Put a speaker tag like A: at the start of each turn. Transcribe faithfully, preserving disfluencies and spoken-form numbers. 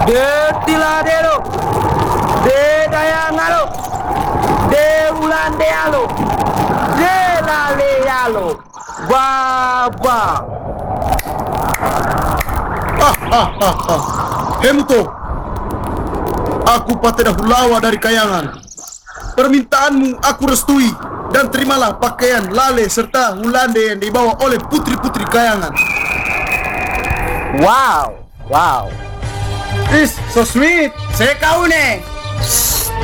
A: De Tiladero, De Dayangalo, De Ulandealo, De Lalealo, Baba.
B: Ah, ah, ah, ah. Hemto, aku Pateda Hulawa dari Kayangan. Permintaanmu aku restui, dan terimalah pakaian Lale serta Hulande yang dibawa oleh putri-putri Kayangan.
A: Wow, wow.
B: Is, so sweet.
C: Saya kau nih.